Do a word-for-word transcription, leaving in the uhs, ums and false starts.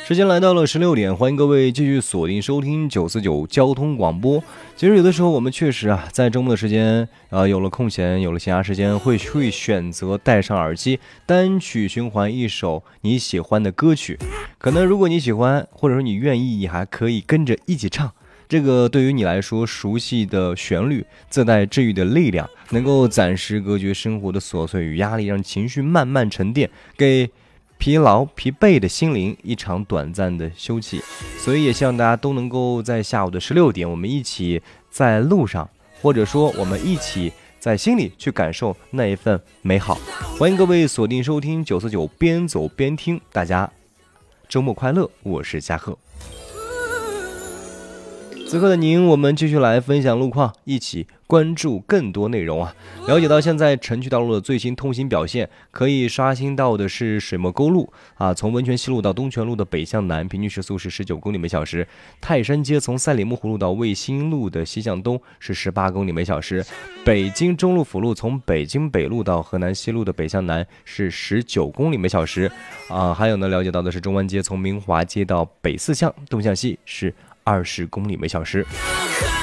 时间来到了十六点，欢迎各位继续锁定收听九四九交通广播。其实有的时候我们确实啊，在周末的时间，呃，有了空闲，有了闲暇时间，会会选择戴上耳机，单曲循环一首你喜欢的歌曲。可能如果你喜欢，或者说你愿意，你还可以跟着一起唱。这个对于你来说，熟悉的旋律自带治愈的力量，能够暂时隔绝生活的琐碎与压力，让情绪慢慢沉淀，给疲劳疲惫的心灵一场短暂的休憩。所以也希望大家都能够在下午的十六点，我们一起在路上，或者说我们一起在心里去感受那一份美好。欢迎各位锁定收听九四九，边走边听，大家周末快乐，我是嘉贺。此刻的您，我们继续来分享路况，一起关注更多内容啊！了解到现在城区道路的最新通行表现，可以刷新到的是水墨沟路啊，从温泉西路到东泉路的北向南，平均时速是十九公里每小时；泰山街从赛里木湖路到卫星路的西向东是十八公里每小时；北京中路辅路从北京北路到河南西路的北向南是十九公里每小时啊。还有呢，了解到的是中湾街从明华街到北四巷东向西是二十公里每小时。